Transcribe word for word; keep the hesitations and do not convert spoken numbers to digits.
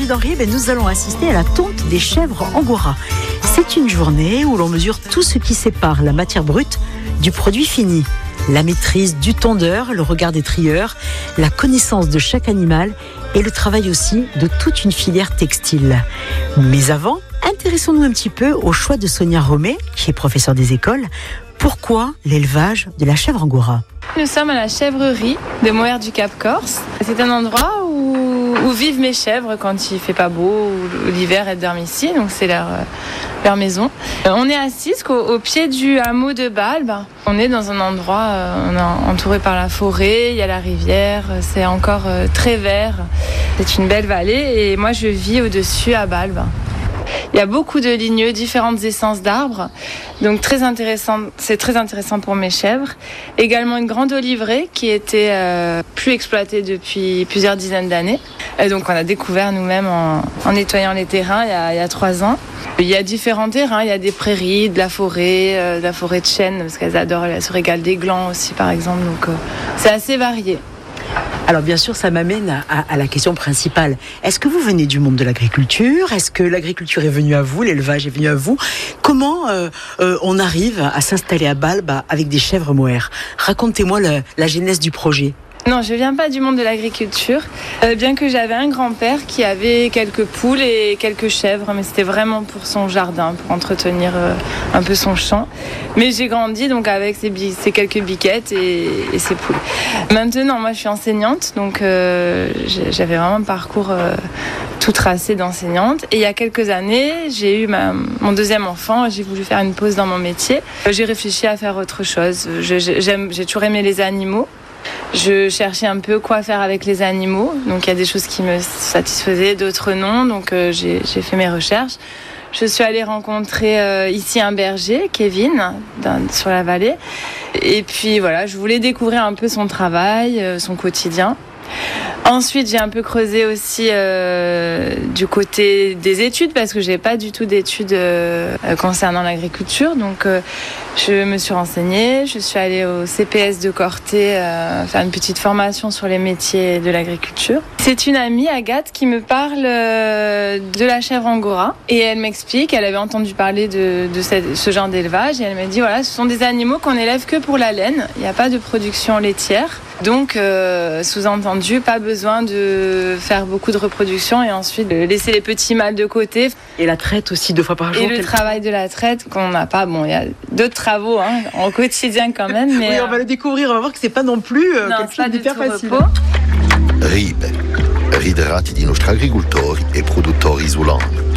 dans Rib, nous allons assister à la tonte des chèvres angora. C'est une journée où l'on mesure tout ce qui sépare la matière brute du produit fini. La maîtrise du tondeur, le regard des trieurs, la connaissance de chaque animal et le travail aussi de toute une filière textile. Mais avant, intéressons-nous un petit peu au choix de Sonia Romé, qui est professeure des écoles. Pourquoi l'élevage de la chèvre angora ? Nous sommes à la chèvrerie de Moher du Cap Corse. C'est un endroit où, où vivent mes chèvres quand il fait pas beau, où l'hiver elles dorment ici, donc c'est leur, leur maison. On est à Sisque, au, au pied du hameau de Balbe. On est dans un endroit on est entouré par la forêt, il y a la rivière, c'est encore très vert. C'est une belle vallée et moi je vis au-dessus à Balbe. Il y a beaucoup de ligneux, différentes essences d'arbres, donc très intéressant, c'est très intéressant pour mes chèvres. Également une grande oliveraie qui était euh, plus exploitée depuis plusieurs dizaines d'années. Et donc on a découvert nous-mêmes en, en nettoyant les terrains il y, a, il y a trois ans. Il y a différents terrains, il y a des prairies, de la forêt, euh, de la forêt de chêne, parce qu'elles adorent, elles se régalent des glands aussi par exemple, donc euh, c'est assez varié. Alors bien sûr, ça m'amène à, à la question principale. Est-ce que vous venez du monde de l'agriculture ? Est-ce que l'agriculture est venue à vous ? L'élevage est venu à vous ? Comment euh, euh, on arrive à s'installer à Balbe avec des chèvres Moher ? Racontez-moi le, la genèse du projet. Non, je viens pas du monde de l'agriculture, euh, bien que j'avais un grand-père qui avait quelques poules et quelques chèvres, mais c'était vraiment pour son jardin, pour entretenir euh, un peu son champ. Mais j'ai grandi donc avec ces, bi- ces quelques biquettes et, et ces poules. Maintenant, moi je suis enseignante, donc euh, j'avais vraiment un parcours euh, tout tracé d'enseignante. Et il y a quelques années, j'ai eu ma, mon deuxième enfant, j'ai voulu faire une pause dans mon métier. J'ai réfléchi à faire autre chose. Je, j'aime, j'ai toujours aimé les animaux. Je cherchais un peu quoi faire avec les animaux, donc il y a des choses qui me satisfaisaient, d'autres non, donc euh, j'ai, j'ai fait mes recherches. Je suis allée rencontrer euh, ici un berger, Kevin, dans, sur la vallée, et puis voilà, je voulais découvrir un peu son travail, euh, son quotidien. Ensuite, j'ai un peu creusé aussi euh, du côté des études parce que j'ai pas du tout d'études euh, concernant l'agriculture. Donc, euh, je me suis renseignée. Je suis allée au C P S de Corté euh, faire une petite formation sur les métiers de l'agriculture. C'est une amie, Agathe, qui me parle euh, de la chèvre angora et elle m'explique. Elle avait entendu parler de, de cette, ce genre d'élevage et elle m'a dit voilà, ce sont des animaux qu'on élève que pour la laine. Il n'y a pas de production laitière. Donc, euh, sous-entendu, pas besoin de faire beaucoup de reproduction et ensuite de laisser les petits mâles de côté. Et la traite aussi, deux fois par jour. Et le travail de la traite qu'on n'a pas. Bon, il y a d'autres travaux hein, en quotidien quand même. Mais, oui, on va le découvrir, on va voir que c'est pas non plus euh, non, quelque chose d'hyper facile. Repos. Ribe, riderati di nostri agricoltori e produttori isolani.